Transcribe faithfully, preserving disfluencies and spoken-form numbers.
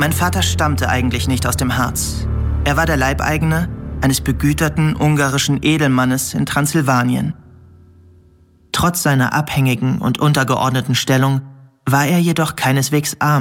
Mein Vater stammte eigentlich nicht aus dem Harz. Er war der Leibeigene eines begüterten ungarischen Edelmannes in Transsilvanien. Trotz seiner abhängigen und untergeordneten Stellung war er jedoch keineswegs arm.